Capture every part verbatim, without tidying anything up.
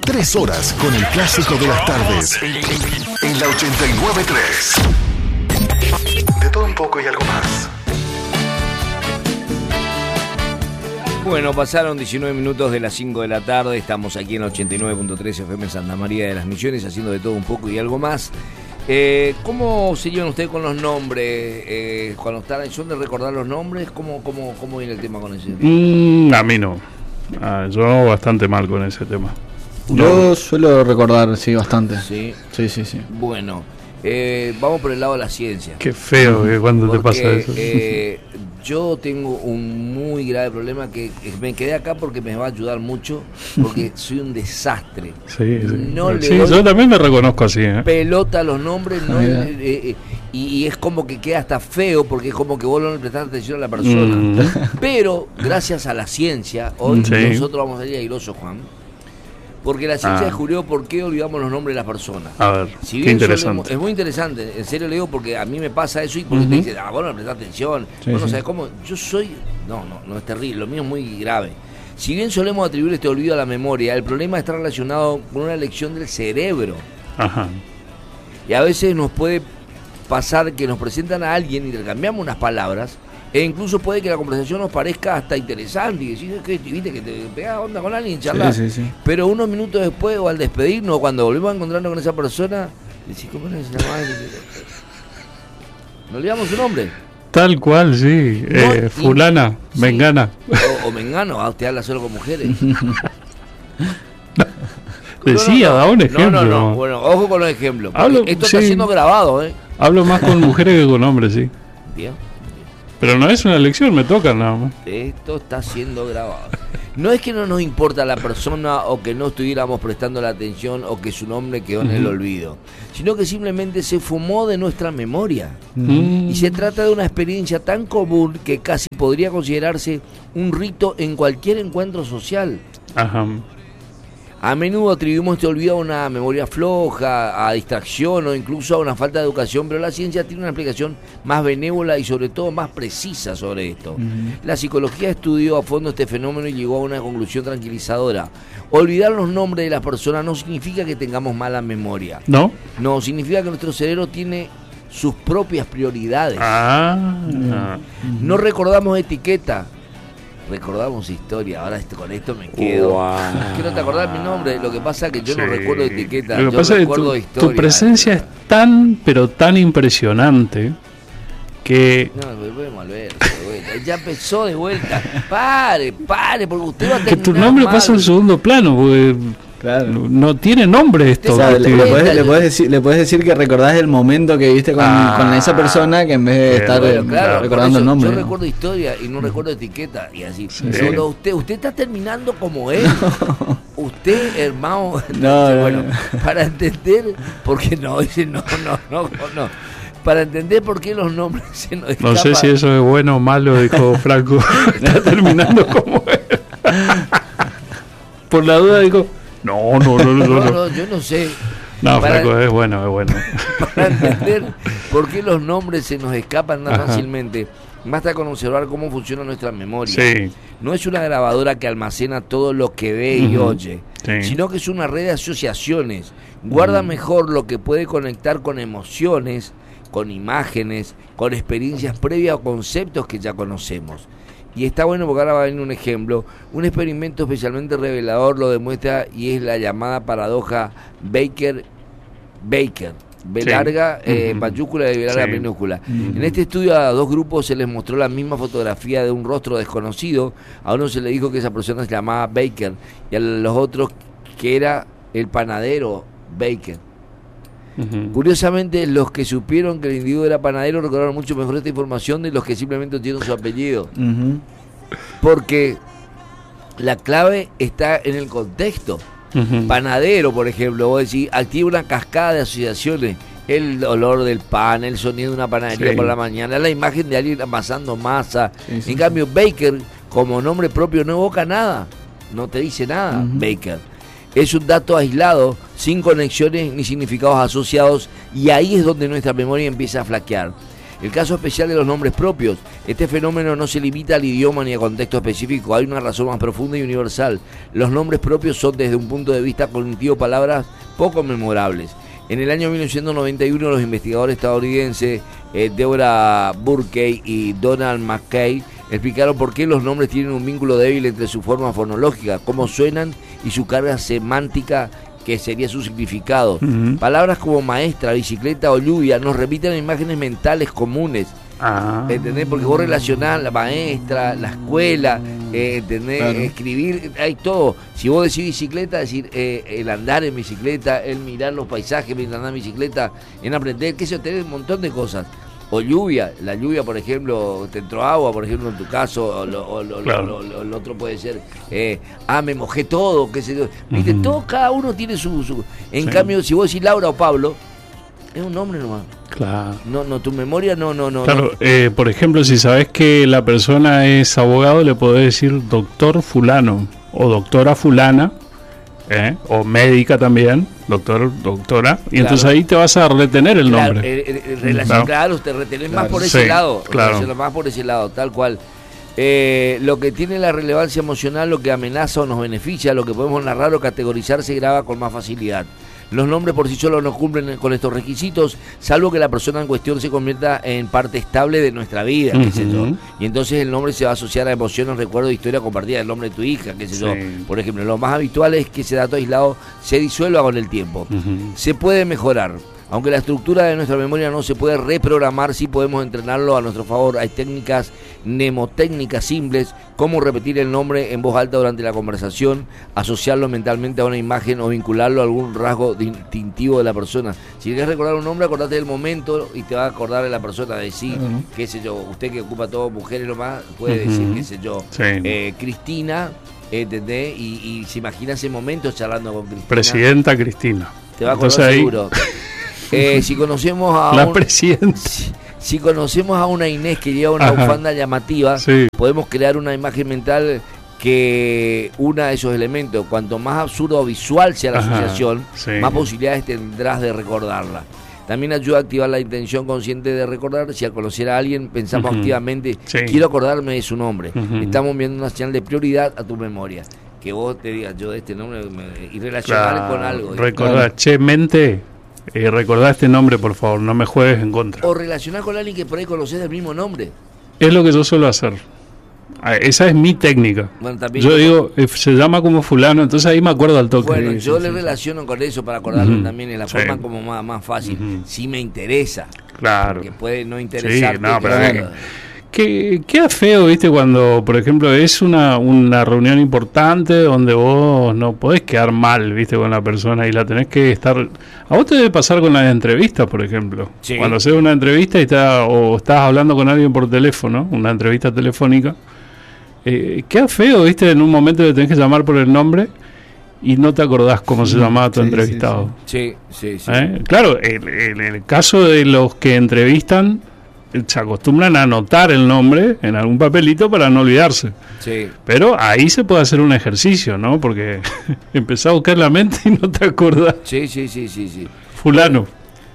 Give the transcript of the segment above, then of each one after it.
Tres horas con el clásico de las tardes. En, en la ochenta y nueve punto tres. De todo un poco y algo más. Bueno, pasaron diecinueve minutos de las cinco de la tarde. Estamos aquí en ochenta y nueve punto tres F M Santa María de las Misiones, haciendo de todo un poco y algo más. Eh, ¿Cómo se llevan ustedes con los nombres? Eh, cuando están, ¿son de recordar los nombres? ¿Cómo, cómo, cómo viene el tema con ese? Mm, a mí no. Ah, yo bastante mal con ese tema. Yo no. Suelo recordar, sí, bastante. Sí, sí, sí. sí. Bueno, eh, vamos por el lado de la ciencia. Qué feo que cuando Porque, te pasa eso. Eh, yo tengo un muy grave problema que me quedé acá porque me va a ayudar mucho, porque soy un desastre. Sí, sí. No sí, le doy yo también me reconozco así. ¿eh? Pelota a los nombres, no, eh, eh, y, y es como que queda hasta feo porque es como que vos no le prestás atención a la persona. Mm. Pero gracias a la ciencia, hoy sí. nosotros vamos a ir airoso, Juan. Porque la ciencia ah. descubrió por qué olvidamos los nombres de las personas. A ver, si qué bien interesante. Solemos, es muy interesante, en serio le digo, porque a mí me pasa eso y porque uh-huh. te dicen, ah, vos no le prestás atención, sí, vos no sí. sabés cómo. Yo soy, no, no, no es terrible, lo mío es muy grave. Si bien solemos atribuir este olvido a la memoria, el problema está relacionado con una lección del cerebro. Ajá. Y a veces nos puede pasar que nos presentan a alguien, intercambiamos unas palabras, e incluso puede que la conversación nos parezca hasta interesante y decís que viste que te pegás onda con alguien, charlas, sí, sí, sí. pero unos minutos después o al despedirnos, cuando volvemos a encontrarnos con esa persona, decís, ¿cómo no se llama? ¿No olvidamos su nombre? Tal cual, sí. No, eh, fulana, y, mengana. Sí. O, o mengano, ah, usted habla solo con mujeres. Decía, no, no, da un ejemplo. No, no, no, bueno, ojo con los ejemplos. Hablo, esto sí. está siendo grabado, ¿eh? Hablo más con mujeres que con hombres, sí. Bien. Pero no es una lección, me toca nada más. Esto está siendo grabado. No es que no nos importa la persona o que no estuviéramos prestando la atención o que su nombre quedó en uh-huh. el olvido, sino que simplemente se fumó de nuestra memoria. Uh-huh. Y se trata de una experiencia tan común que casi podría considerarse un rito en cualquier encuentro social. Ajá. A menudo atribuimos este olvido a una memoria floja, a distracción o incluso a una falta de educación, pero la ciencia tiene una explicación más benévola y sobre todo más precisa sobre esto. Uh-huh. La psicología estudió a fondo este fenómeno y llegó a una conclusión tranquilizadora. Olvidar los nombres de las personas no significa que tengamos mala memoria. ¿No? No, significa que nuestro cerebro tiene sus propias prioridades. Ah. Uh-huh. No recordamos etiqueta. Recordamos historia, ahora esto, con esto me quedo. Wow. Es que no te acordás mi nombre, lo que pasa es que yo sí. no recuerdo etiqueta, lo que yo pasa recuerdo es que tu, historia. Tu presencia es tan, pero tan impresionante que... No, volvemos a ver, ya empezó de vuelta. Pare, pare, porque usted va a terminar que tu nombre mal. Pasa en segundo plano, porque... Claro. No tiene nombre esto. O sea, le, le, podés, le, podés decir, le podés decir que recordás el momento que viste con, ah, con esa persona que en vez de estar bueno, claro, recordando el nombre. Yo recuerdo historia y no recuerdo etiqueta y así. Sí. Pero usted, usted está terminando como él. No. Usted, hermano. No, no, bueno, no. Para entender, porque no, dice no, no, no, no. Para entender por qué los nombres se nos escapan. No sé si eso es bueno o malo, dijo Franco. Está terminando como él. Por la duda dijo. No, no, no, no, no, no, no, yo no sé. No, para, Flaco, es bueno, es bueno. Para entender por qué los nombres se nos escapan tan Ajá. fácilmente, basta con observar cómo funciona nuestra memoria. Sí. No es una grabadora que almacena todo lo que ve y uh-huh. oye, sí. sino que es una red de asociaciones. Guarda uh-huh. mejor lo que puede conectar con emociones, con imágenes, con experiencias previas o conceptos que ya conocemos. Y está bueno porque ahora va a venir un ejemplo. Un experimento especialmente revelador lo demuestra y es la llamada paradoja Baker-Baker. B sí. larga, eh, uh-huh. mayúscula y B larga sí. minúscula. Uh-huh. En este estudio a dos grupos se les mostró la misma fotografía de un rostro desconocido. A uno se le dijo que esa persona se llamaba Baker y a los otros que era el panadero Baker. Uh-huh. Curiosamente, los que supieron que el individuo era panadero recordaron mucho mejor esta información de los que simplemente tienen su apellido. Uh-huh. Porque la clave está en el contexto. Uh-huh. Panadero, por ejemplo, vos decís, activa una cascada de asociaciones. El olor del pan, el sonido de una panadería sí. por la mañana, la imagen de alguien amasando masa. Sí, sí, en cambio, sí. Baker, como nombre propio, no evoca nada. No te dice nada, uh-huh. Baker. Es un dato aislado, sin conexiones ni significados asociados, y ahí es donde nuestra memoria empieza a flaquear. El caso especial de los nombres propios. Este fenómeno no se limita al idioma ni a contexto específico, hay una razón más profunda y universal. Los nombres propios son, desde un punto de vista cognitivo, palabras poco memorables. En el año mil novecientos noventa y uno, los investigadores estadounidenses eh, Deborah Burkey y Donald McKay explicaron por qué los nombres tienen un vínculo débil entre su forma fonológica, cómo suenan y su carga semántica, que sería su significado. Uh-huh. Palabras como maestra, bicicleta o lluvia nos repiten a imágenes mentales comunes. Ah. ¿Entendés? Porque vos relacionás la maestra, la escuela, eh, ¿entendés? Claro. Escribir, hay todo. Si vos decís bicicleta, decir eh, el andar en bicicleta, el mirar los paisajes mientras andar en bicicleta, en aprender, qué sé yo, tenés un montón de cosas. O lluvia, la lluvia, por ejemplo, te entró agua, por ejemplo, en tu caso, o lo, o lo, claro. lo, lo, lo otro puede ser, eh, ah, me mojé todo, qué sé yo. Viste, uh-huh. todo, cada uno tiene su... su en sí. cambio, si vos decís Laura o Pablo, es un nombre nomás. Claro. No, no, tu memoria no, no, no. Claro, no. Eh, por ejemplo, si sabes que la persona es abogado, le podés decir doctor fulano, o doctora fulana, ¿eh? O médica también, doctor, doctora, y claro. entonces ahí te vas a retener el claro, nombre. Eh, eh, relación, claro. claro, te retenés claro. más por ese sí, lado, claro. más por ese lado, tal cual. Eh, lo que tiene la relevancia emocional, lo que amenaza o nos beneficia, lo que podemos narrar o categorizar, se graba con más facilidad. Los nombres por sí solos no cumplen con estos requisitos, salvo que la persona en cuestión se convierta en parte estable de nuestra vida, uh-huh. qué sé yo. Y entonces el nombre se va a asociar a emociones, recuerdos, historia compartida, el nombre de tu hija, qué sé sí. yo. Por ejemplo, lo más habitual es que ese dato aislado se disuelva con el tiempo. Uh-huh. Se puede mejorar. Aunque la estructura de nuestra memoria no se puede reprogramar, sí podemos entrenarlo a nuestro favor. Hay técnicas mnemotécnicas simples, como repetir el nombre en voz alta durante la conversación, asociarlo mentalmente a una imagen o vincularlo a algún rasgo distintivo de la persona. Si querés recordar un nombre, acordate del momento y te va a acordar de la persona, decir, uh-huh. qué sé yo, usted que ocupa todo mujeres nomás, puede uh-huh. decir, qué sé yo, sí. eh, Cristina, ¿entendés? Y, y se imagina ese momento charlando con Cristina. Presidenta Cristina. Te va a acordar ahí... seguro. Eh, si conocemos a la un, presidenta. Si, si conocemos a una Inés que lleva una Ajá. bufanda llamativa, sí. podemos crear una imagen mental que una de esos elementos. Cuanto más absurdo o visual sea la Ajá. asociación, sí. más posibilidades tendrás de recordarla. También ayuda a activar la intención consciente de recordar. Si al conocer a alguien pensamos uh-huh. activamente, sí. quiero acordarme de su nombre. Uh-huh. Estamos enviando una señal de prioridad a tu memoria. Que vos te digas, yo de este nombre me, y relacionar claro. con algo. Recordar, claro. che, mente... Eh, recordá este nombre, por favor, no me juegues en contra. O relacionar con alguien que por ahí conoces del mismo nombre. Es lo que yo suelo hacer. Esa es mi técnica. Bueno, también yo como... digo, eh, se llama como fulano, entonces ahí me acuerdo al toque. Bueno, yo sí, le sí, relaciono sí. con eso para acordarlo uh-huh. también en la sí. forma como más, más fácil. Uh-huh. Si me interesa. Claro. Porque puede no interesarte. Sí, no, pero que... que, que, queda feo, ¿viste? Cuando, por ejemplo, es una, una reunión importante donde vos no podés quedar mal, ¿viste? Con la persona y la tenés que estar... A vos te debe pasar con las entrevistas, por ejemplo. Sí. Cuando haces una entrevista y está, o estás hablando con alguien por teléfono, una entrevista telefónica, eh, queda feo, ¿viste? En un momento te tenés que llamar por el nombre y no te acordás cómo se llamaba tu sí, entrevistado. Sí, sí, sí. sí. ¿Eh? Claro, el, el, el caso de los que entrevistan... se acostumbran a anotar el nombre en algún papelito para no olvidarse. Sí. Pero ahí se puede hacer un ejercicio, ¿no? Porque empezás a buscar la mente y no te acordás. Sí, sí, sí, sí, sí. Fulano.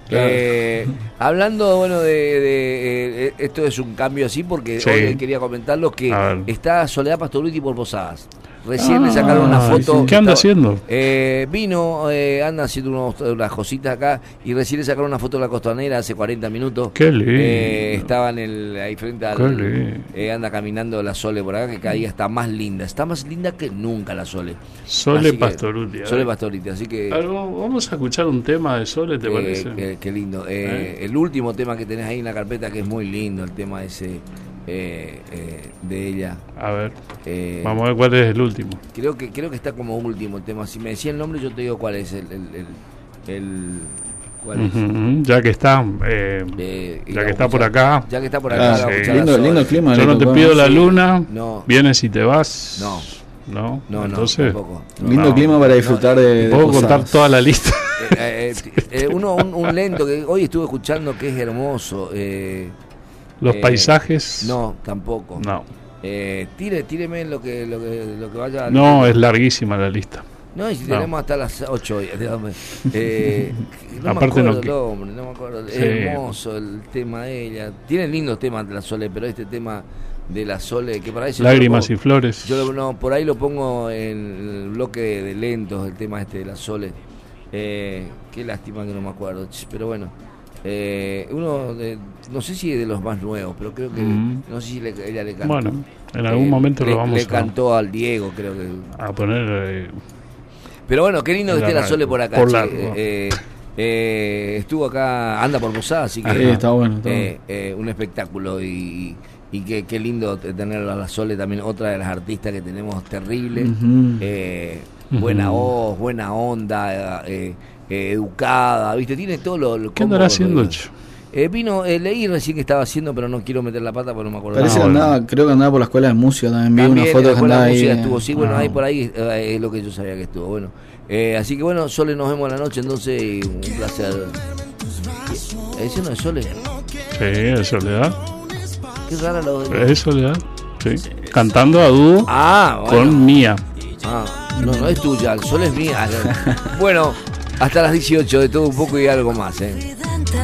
Eh, claro. Hablando, bueno, de, de eh, esto es un cambio así porque sí. hoy quería comentarlo que está Soledad Pastorutti por Posadas. Recién ah, le sacaron una foto. ¿Qué anda estaba, haciendo? Eh, vino, eh, anda haciendo unos, unas cositas acá y recién le sacaron una foto de la Costanera hace cuarenta minutos. Qué lindo. Eh, estaba en el, ahí frente al... Eh, anda caminando la Sole por acá, que cada día está más linda. Está más linda que nunca la Sole. Sole Pastorutti. Sole Pastorutti, así que... Algo, vamos a escuchar un tema de Sole, ¿te eh, parece? Qué, qué lindo. Eh, ¿Eh? El último tema que tenés ahí en la carpeta, que es muy lindo, el tema ese... Eh, eh, de ella. A ver, eh, vamos a ver cuál es el último. Creo que creo que está como último el tema. Si me decía el nombre, yo te digo cuál es el, el, el, el cuál es. Uh-huh. Ya que está, eh, eh, ya que está por acá. Ya que está por acá. Ah, sí. Lindo, lindo clima. Yo no te pido la sí. luna. No. Vienes y te vas. No. No. No. Entonces. No, no, lindo no, clima para disfrutar no, de. Puedo de contar toda la lista. eh, eh, eh, uno un, un lento que hoy estuve escuchando que es hermoso. Eh, Los eh, paisajes. No, tampoco. No. Eh, tire, tíreme lo que, lo que, lo que vaya. No, es larguísima la lista. No, y si No. tenemos hasta las ocho hoy. Eh, no Aparte me no acuerdo que- el hombre, no me acuerdo. Es Sí. hermoso el tema de ella. Tiene lindos temas de la Sole, pero este tema de la Sole, que para eso Lágrimas yo y lo pongo- flores. Yo lo- no, por ahí lo pongo en el bloque de, de lentos, el tema este de la Sole. Eh, qué lástima que no me acuerdo, ch, pero bueno. Eh, uno, de, no sé si es de los más nuevos, pero creo que, Mm. no sé si le, ella le cantó. Bueno, en algún Eh, momento le, lo vamos le a, cantó al Diego, creo que. a poner. eh, Pero bueno, qué lindo que La esté la radio, Sole por acá. por che. largo. Eh, eh, estuvo acá, anda por Posada, así que Sí, está bueno, está eh, eh, un espectáculo y, y qué, qué lindo tener a la Sole también, otra de las artistas que tenemos terrible. Ujú. eh, Ujú. Buena voz, buena onda, eh, eh, educada, ¿viste? Tiene todo lo, lo ¿Qué andará combo, haciendo, lo- Cho? Eh, vino, eh, leí recién que estaba haciendo, pero no quiero meter la pata porque no me acuerdo. Parece Ah, que bueno. andaba, creo que andaba por la escuela de música también. Vi También una en foto la que escuela andaba de ahí. música eh, estuvo, sí, bueno, Ah. ahí por ahí eh, es lo que yo sabía que estuvo. Bueno, eh, así que bueno, Sole, nos vemos en la noche, entonces y un placer. ¿Ese no es Sole? Sí, es Soledad. Qué rara lo de... Es Soledad. Sí. Cantando a dúo Ah, bueno. con Mía. Ah, no, no es tuya, el Sole es mía. Bueno, hasta las dieciocho, de todo un poco y algo más, ¿eh?